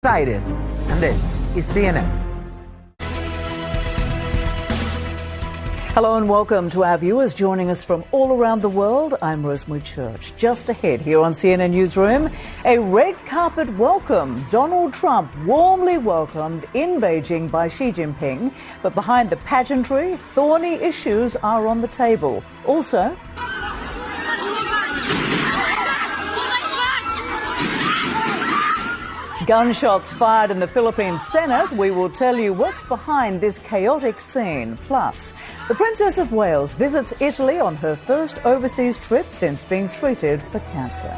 Aires, and this is CNN. Hello and welcome to our viewers joining us from all around the world. I'm Rosemary Church. Just ahead here on CNN Newsroom, a red carpet welcome. Donald Trump warmly welcomed in Beijing by Xi Jinping. But behind the pageantry, thorny issues are on the table. Also, gunshots fired in the Philippine Senate. We will tell you what's behind this chaotic scene. Plus, the Princess of Wales visits Italy on her first overseas trip since being treated for cancer.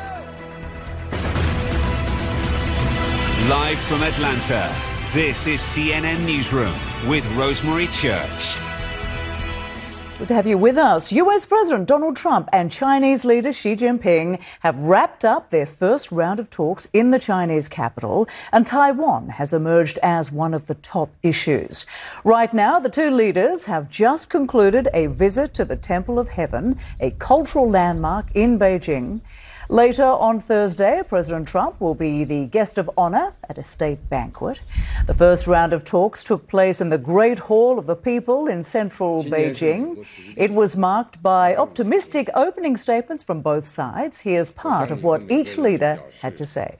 Live from Atlanta, this is CNN Newsroom with Rosemary Church. Good to have you with us. US President Donald Trump and Chinese leader Xi Jinping have wrapped up their first round of talks in the Chinese capital, and Taiwan has emerged as one of the top issues. Right now, the two leaders have just concluded a visit to the Temple of Heaven, a cultural landmark in Beijing. Later on Thursday, President Trump will be the guest of honour at a state banquet. The first round of talks took place in the Great Hall of the People in central Beijing. It was marked by optimistic opening statements from both sides. Here's part of what each leader had to say.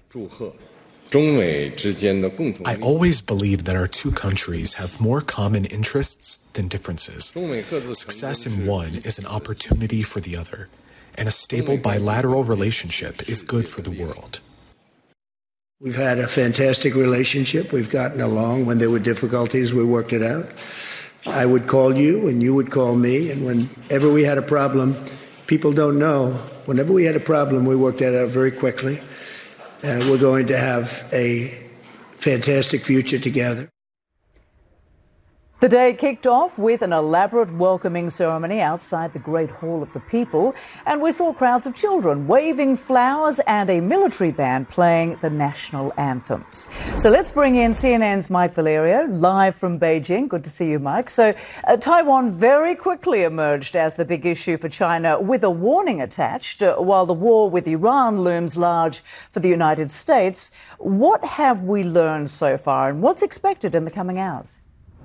I always believed that our two countries have more common interests than differences. Success in one is an opportunity for the other, and a stable bilateral relationship is good for the world. We've had a fantastic relationship. We've gotten along. When there were difficulties, we worked it out. I would call you and you would call me. And whenever we had a problem, people don't know, whenever we had a problem, we worked that out very quickly. We're going to have a fantastic future together. The day kicked off with an elaborate welcoming ceremony outside the Great Hall of the People, and we saw crowds of children waving flowers and a military band playing the national anthems. So let's bring in CNN's Mike Valerio, live from Beijing. Good to see you, Mike. So Taiwan very quickly emerged as the big issue for China, with a warning attached, while the war with Iran looms large for the United States. What have we learned so far, and what's expected in the coming hours?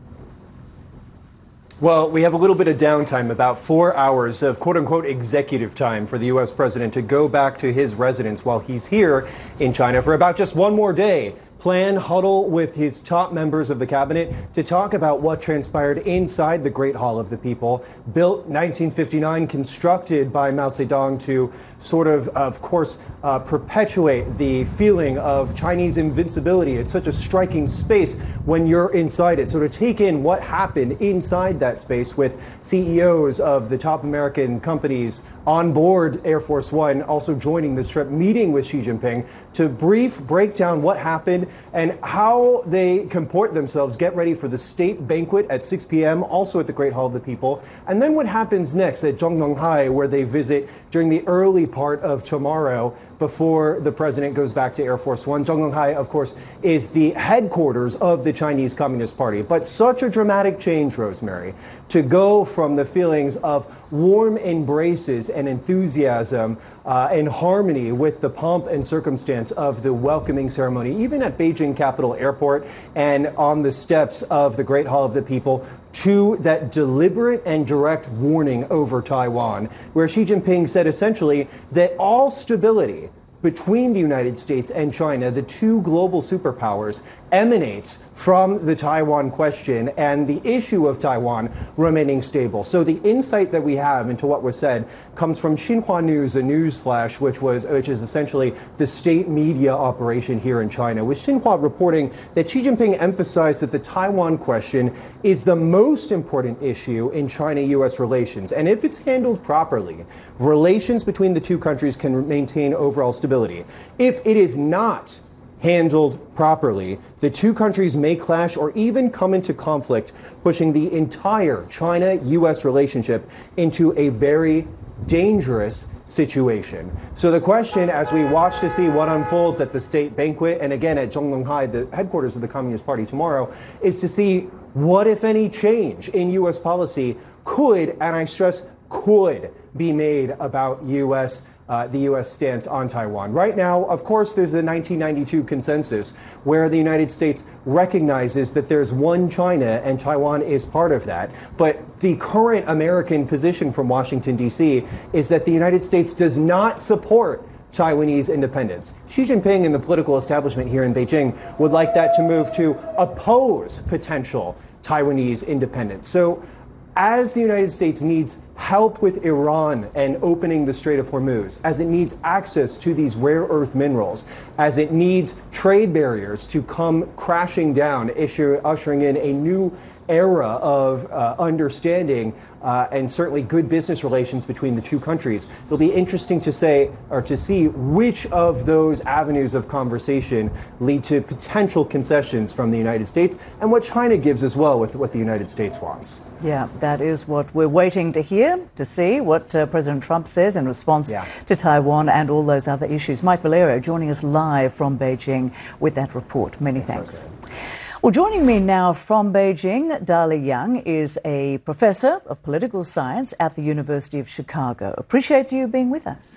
Well, we have a little bit of downtime, about 4 hours of quote-unquote executive time for the U.S. president to go back to his residence while he's here in China for about just one more day. Plan huddle with his top members of the cabinet to talk about what transpired inside the Great Hall of the People, built 1959, constructed by Mao Zedong to sort of course, perpetuate the feeling of Chinese invincibility. It's such a striking space when you're inside it. So to take in what happened inside that space with CEOs of the top American companies on board Air Force One, also joining this trip, meeting with Xi Jinping to break down what happened and how they comport themselves, get ready for the state banquet at 6 p.m., also at the Great Hall of the People. And then what happens next at Zhongnonghai, where they visit during the early part of tomorrow before the president goes back to Air Force One. Zhongnonghai, of course, is the headquarters of the Chinese Communist Party. But such a dramatic change, Rosemary, to go from the feelings of warm embraces and enthusiasm and harmony with the pomp and circumstance of the welcoming ceremony, even at Beijing Capitol Airport and on the steps of the Great Hall of the People, to that deliberate and direct warning over Taiwan, where Xi Jinping said essentially that all stability between the United States and China, the two global superpowers, emanates from the Taiwan question and the issue of Taiwan remaining stable. So the insight that we have into what was said comes from Xinhua News, a news flash, which is essentially the state media operation here in China, with Xinhua reporting that Xi Jinping emphasized that the Taiwan question is the most important issue in China-U.S. relations. And if it's handled properly, relations between the two countries can maintain overall stability. If it is not handled properly, the two countries may clash or even come into conflict, pushing the entire China-U.S. relationship into a very dangerous situation. So the question, as we watch to see what unfolds at the state banquet, and again at Zhongnonghai, the headquarters of the Communist Party tomorrow, is to see what, if any, change in U.S. policy could, and I stress could, be made about U.S. the U.S. stance on Taiwan. Right now, of course, there's the 1992 consensus where the United States recognizes that there's one China and Taiwan is part of that. But the current American position from Washington, D.C. is that the United States does not support Taiwanese independence. Xi Jinping and the political establishment here in Beijing would like that to move to oppose potential Taiwanese independence. So as the United States needs help with Iran and opening the Strait of Hormuz, as it needs access to these rare earth minerals, as it needs trade barriers to come crashing down, ushering in a new era of understanding and certainly good business relations between the two countries. It'll be interesting to see which of those avenues of conversation lead to potential concessions from the United States and what China gives as well with what the United States wants. Yeah, that is what we're waiting to hear, to see what President Trump says in response to Taiwan and all those other issues. Mike Valerio joining us live from Beijing with that report. Many thanks. Well, joining me now from Beijing, Dali Yang is a professor of political science at the University of Chicago. Appreciate you being with us.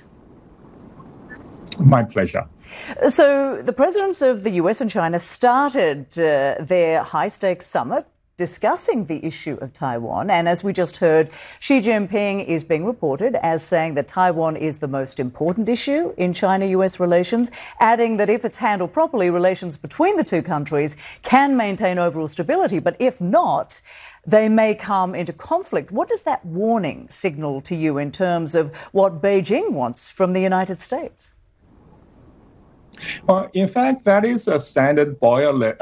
My pleasure. So the presidents of the US and China started their high-stakes summit discussing the issue of Taiwan. And as we just heard, Xi Jinping is being reported as saying that Taiwan is the most important issue in China-US relations, adding that if it's handled properly, relations between the two countries can maintain overall stability. But if not, they may come into conflict. What does that warning signal to you in terms of what Beijing wants from the United States? Well, in fact, that is a standard boilerplate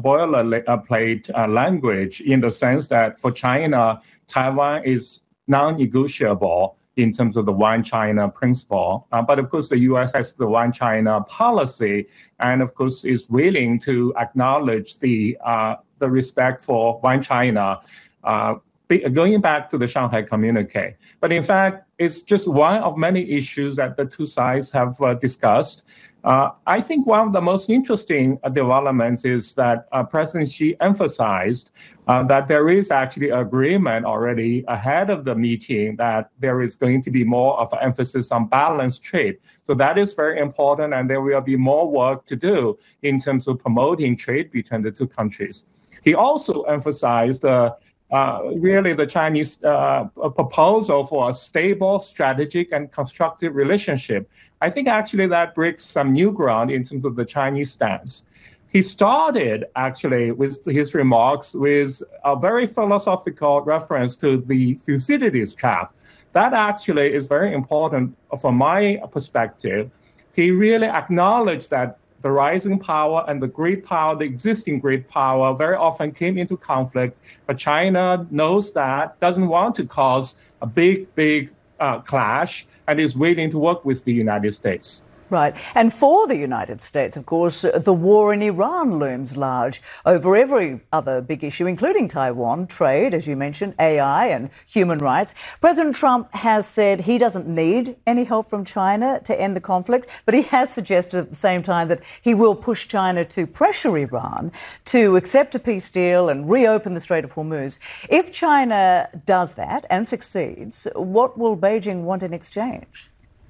language in the sense that for China, Taiwan is non-negotiable in terms of the one China principle. But of course, the U.S. has the one China policy, and of course, is willing to acknowledge the respect for one China. Going back to the Shanghai Communique. But in fact, it's just one of many issues that the two sides have discussed. I think one of the most interesting developments is that President Xi emphasized that there is actually agreement already ahead of the meeting that there is going to be more of an emphasis on balanced trade. So that is very important, and there will be more work to do in terms of promoting trade between the two countries. He also emphasized really the Chinese proposal for a stable, strategic, and constructive relationship. I think actually that breaks some new ground in terms of the Chinese stance. He started actually with his remarks with a very philosophical reference to the Thucydides trap. That actually is very important from my perspective. He really acknowledged that the rising power and the great power, the existing great power, very often came into conflict. But China knows that, doesn't want to cause a big clash, and is willing to work with the United States. Right. And for the United States, of course, the war in Iran looms large over every other big issue, including Taiwan, trade, as you mentioned, AI and human rights. President Trump has said he doesn't need any help from China to end the conflict, but he has suggested at the same time that he will push China to pressure Iran to accept a peace deal and reopen the Strait of Hormuz. If China does that and succeeds, what will Beijing want in exchange?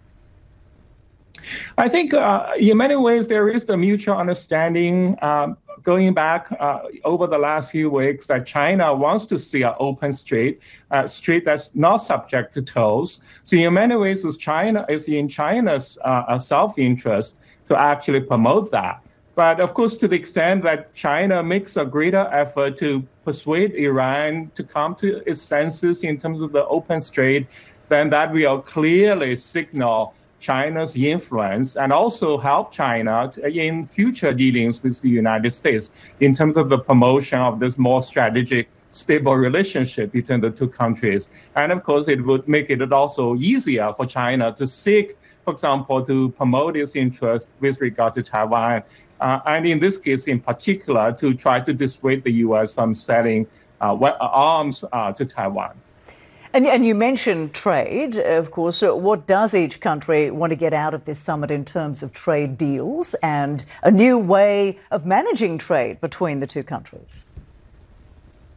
I think in many ways there is the mutual understanding going back over the last few weeks that China wants to see an open strait that's not subject to tolls. So in many ways, China is in China's self-interest to actually promote that. But of course, to the extent that China makes a greater effort to persuade Iran to come to its senses in terms of the open strait, then that will clearly signal China's influence and also help China in future dealings with the United States in terms of the promotion of this more strategic, stable relationship between the two countries. And of course, it would make it also easier for China to seek, for example, to promote its interest with regard to Taiwan. And in this case, in particular, to try to dissuade the U.S. from selling arms to Taiwan. And you mentioned trade, of course. What does each country want to get out of this summit in terms of trade deals and a new way of managing trade between the two countries?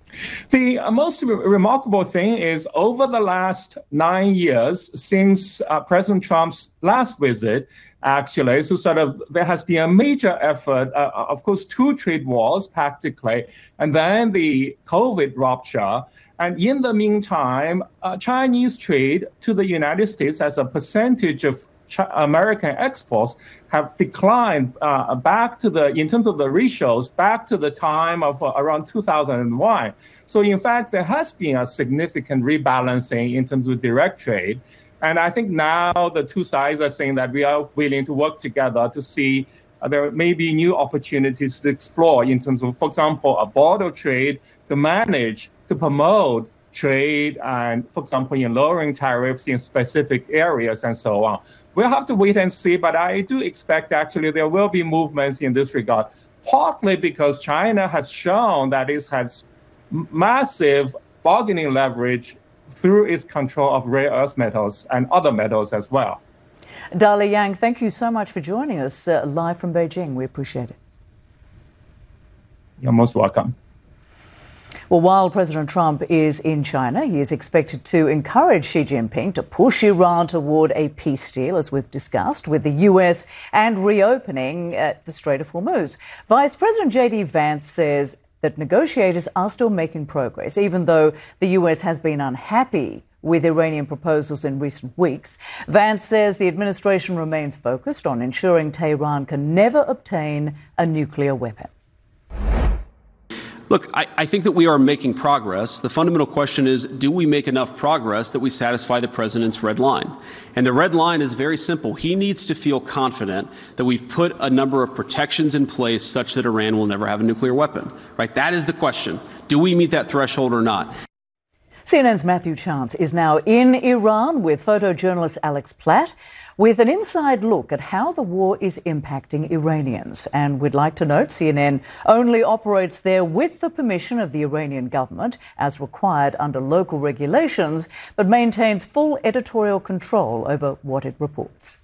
The most remarkable thing is over the last 9 years, since President Trump's last visit, actually, there has been a major effort, of course, 2 trade wars practically, and then the COVID rupture. And in the meantime, Chinese trade to the United States as a percentage of American exports have declined in terms of the ratios, back to the time of around 2001. So in fact, there has been a significant rebalancing in terms of direct trade. And I think now the two sides are saying that we are willing to work together to see there may be new opportunities to explore in terms of, for example, a border trade to manage, to promote trade and, for example, in lowering tariffs in specific areas and so on. We'll have to wait and see, but I do expect actually there will be movements in this regard, partly because China has shown that it has massive bargaining leverage through its control of rare earth metals and other metals as well. Dali Yang, thank you so much for joining us live from Beijing. We appreciate it. You're most welcome. Well, while President Trump is in China, he is expected to encourage Xi Jinping to push Iran toward a peace deal, as we've discussed, with the US and reopening the Strait of Hormuz. Vice President J.D. Vance says that negotiators are still making progress, even though the US has been unhappy with Iranian proposals in recent weeks. Vance says the administration remains focused on ensuring Tehran can never obtain a nuclear weapon. Look, I think that we are making progress. The fundamental question is, do we make enough progress that we satisfy the president's red line? And the red line is very simple. He needs to feel confident that we've put a number of protections in place such that Iran will never have a nuclear weapon, right? That is the question. Do we meet that threshold or not? CNN's Matthew Chance is now in Iran with photojournalist Alex Platt with an inside look at how the war is impacting Iranians. And we'd like to note CNN only operates there with the permission of the Iranian government, as required under local regulations, but maintains full editorial control over what it reports.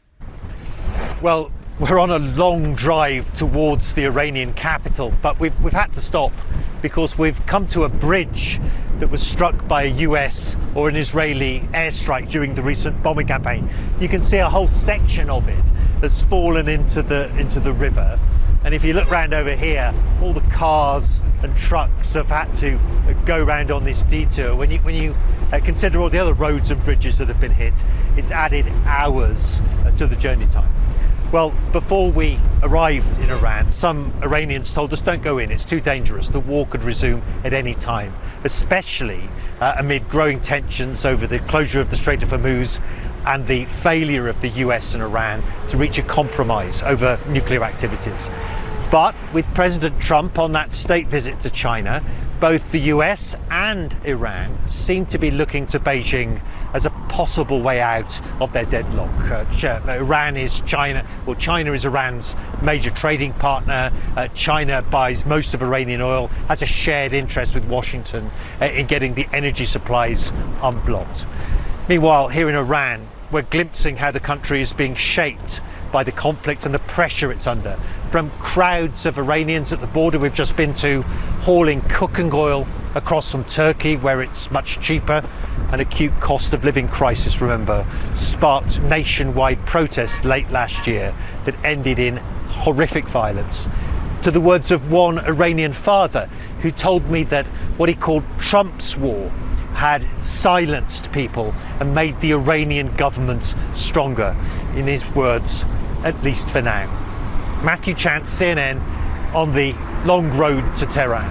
Well, we're on a long drive towards the Iranian capital, but we've had to stop because we've come to a bridge that was struck by a US or an Israeli airstrike during the recent bombing campaign. You can see a whole section of it has fallen into the river. And if you look round over here, all the cars and trucks have had to go round on this detour. When you consider all the other roads and bridges that have been hit, it's added hours to the journey time. Well, before we arrived in Iran, some Iranians told us, don't go in, it's too dangerous. The war could resume at any time, especially amid growing tensions over the closure of the Strait of Hormuz and the failure of the US and Iran to reach a compromise over nuclear activities. But with President Trump on that state visit to China, both the US and Iran seem to be looking to Beijing as a possible way out of their deadlock. Iran is China, well, China is Iran's major trading partner. China buys most of Iranian oil, has a shared interest with Washington in getting the energy supplies unblocked. Meanwhile, here in Iran, we're glimpsing how the country is being shaped by the conflict and the pressure it's under. From crowds of Iranians at the border we've just been to, hauling cooking oil across from Turkey where it's much cheaper. An acute cost of living crisis, remember, sparked nationwide protests late last year that ended in horrific violence. To the words of one Iranian father who told me that what he called Trump's war had silenced people and made the Iranian government stronger. In his words, at least for now. Matthew Chance, CNN, on the long road to Tehran.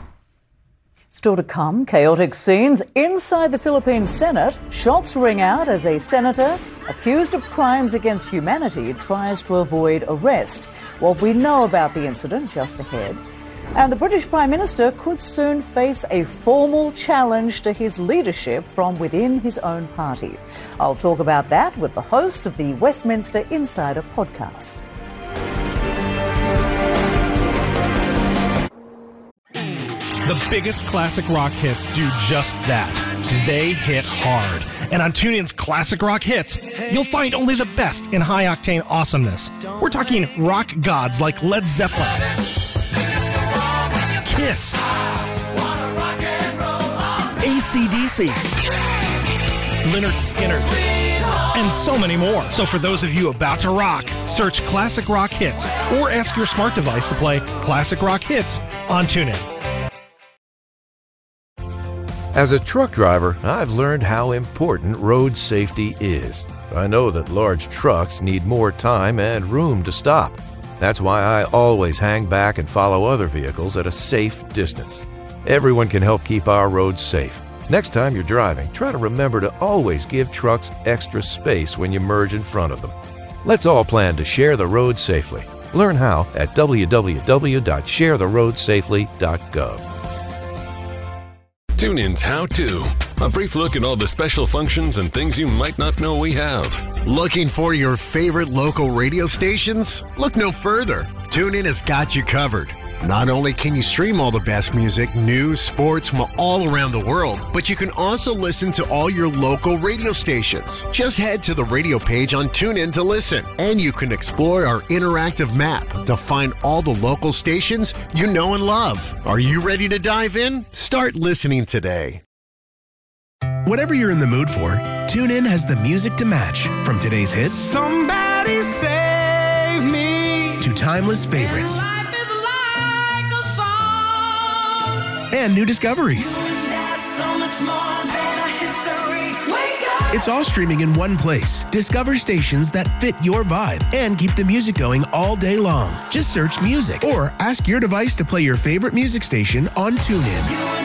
Still to come, chaotic scenes inside the Philippine Senate. Shots ring out as a senator accused of crimes against humanity tries to avoid arrest. What we know about the incident just ahead. And the British Prime Minister could soon face a formal challenge to his leadership from within his own party. I'll talk about that with the host of the Westminster Insider podcast. The biggest classic rock hits do just that. They hit hard. And on TuneIn's Classic Rock Hits, you'll find only the best in high-octane awesomeness. We're talking rock gods like Led Zeppelin, Kiss, AC/DC, Lynyrd Skynyrd, and so many more. So for those of you about to rock, search Classic Rock Hits or ask your smart device to play Classic Rock Hits on TuneIn. As a truck driver, I've learned how important road safety is. I know that large trucks need more time and room to stop. That's why I always hang back and follow other vehicles at a safe distance. Everyone can help keep our roads safe. Next time you're driving, try to remember to always give trucks extra space when you merge in front of them. Let's all plan to share the road safely. Learn how at www.sharetheroadsafely.gov. TuneIn's How To. A brief look at all the special functions and things you might not know we have. Looking for your favorite local radio stations? Look no further. TuneIn has got you covered. Not only can you stream all the best music, news, sports from all around the world, but you can also listen to all your local radio stations. Just head to the radio page on TuneIn to listen, and you can explore our interactive map to find all the local stations you know and love. Are you ready to dive in? Start listening today. Whatever you're in the mood for, TuneIn has the music to match. From today's hits, Somebody save me, to timeless favorites, and new discoveries. It's all streaming in one place. Discover stations that fit your vibe and keep the music going all day long. Just search music or ask your device to play your favorite music station on TuneIn.